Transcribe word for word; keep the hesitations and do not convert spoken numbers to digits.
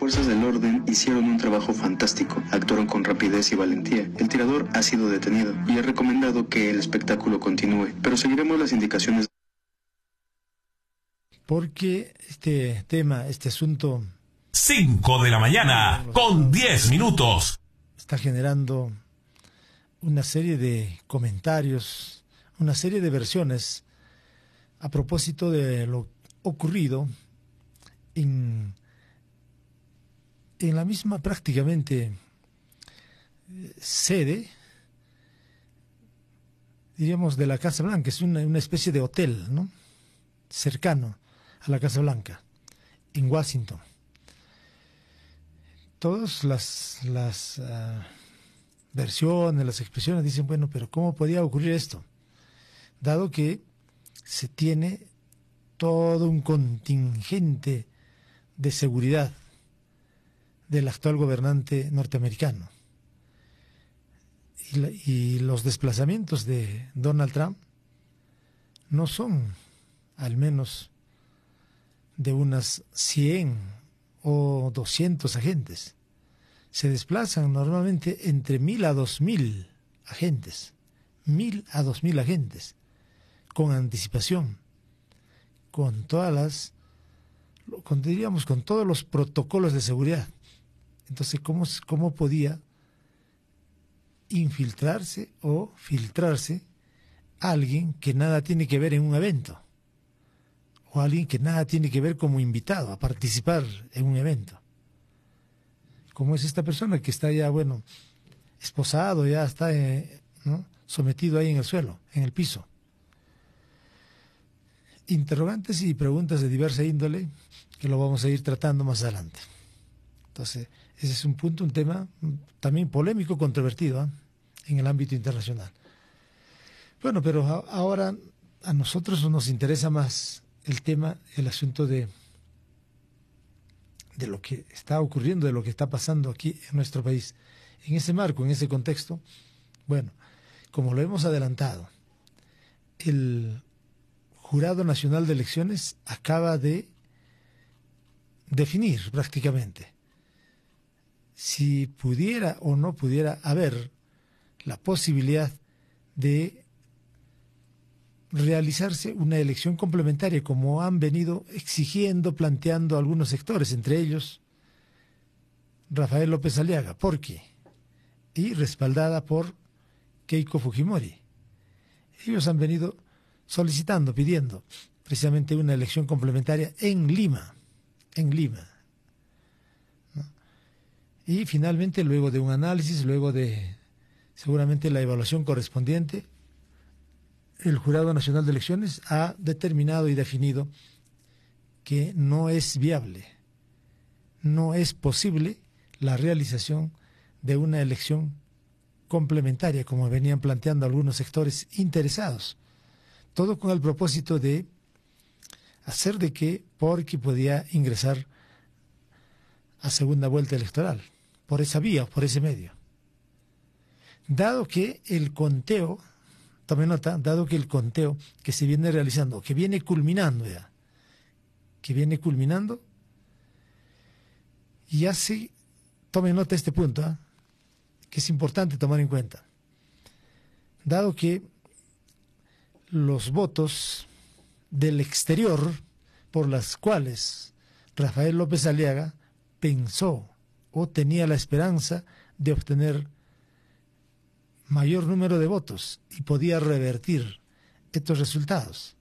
fuerzas del orden hicieron un trabajo fantástico, actuaron con rapidez y valentía. El tirador ha sido detenido y ha recomendado que el espectáculo continúe, pero seguiremos las indicaciones. Porque este tema, este asunto... cinco de la mañana, con diez minutos. Está generando una serie de comentarios, una serie de versiones a propósito de lo ocurrido en, en la misma prácticamente sede, diríamos, de la Casa Blanca. Es una, una especie de hotel, ¿no?, cercano a la Casa Blanca, en Washington. Todas las, las uh, versiones, las expresiones dicen, bueno, pero ¿cómo podía ocurrir esto? Dado que se tiene todo un contingente de seguridad del actual gobernante norteamericano. Y, la, y los desplazamientos de Donald Trump no son al menos de unas cien o doscientos agentes. Se desplazan normalmente entre mil a dos mil agentes, mil a dos mil agentes, con anticipación, con todas las, con, diríamos, con todos los protocolos de seguridad. Entonces, ¿cómo, cómo podía infiltrarse o filtrarse alguien que nada tiene que ver en un evento? O alguien que nada tiene que ver como invitado a participar en un evento. Como es esta persona que está ya, bueno, esposado, ya está eh, ¿no?, sometido ahí en el suelo, en el piso. Interrogantes y preguntas de diversa índole que lo vamos a ir tratando más adelante. Entonces, ese es un punto, un tema también polémico, controvertido, ¿eh?, en el ámbito internacional. Bueno, pero a, ahora a nosotros nos interesa más el tema, el asunto de, de lo que está ocurriendo, de lo que está pasando aquí en nuestro país. En ese marco, en ese contexto, bueno, como lo hemos adelantado, el Jurado Nacional de Elecciones acaba de definir prácticamente si pudiera o no pudiera haber la posibilidad de realizarse una elección complementaria, como han venido exigiendo, planteando algunos sectores, entre ellos Rafael López Aliaga. ¿Por qué? Y respaldada por Keiko Fujimori. Ellos han venido solicitando, pidiendo precisamente una elección complementaria en Lima, en Lima. ¿No? Y finalmente, luego de un análisis, luego de seguramente la evaluación correspondiente, el Jurado Nacional de Elecciones ha determinado y definido que no es viable, no es posible la realización de una elección complementaria, como venían planteando algunos sectores interesados. Todo con el propósito de hacer de que Porqui podía ingresar a segunda vuelta electoral, por esa vía, por ese medio. Dado que el conteo, tome nota, dado que el conteo que se viene realizando, que viene culminando ya, que viene culminando, y así, tome nota de este punto, ¿eh?, que es importante tomar en cuenta. Dado que los votos del exterior por las cuales Rafael López Aliaga pensó o tenía la esperanza de obtener mayor número de votos y podía revertir estos resultados,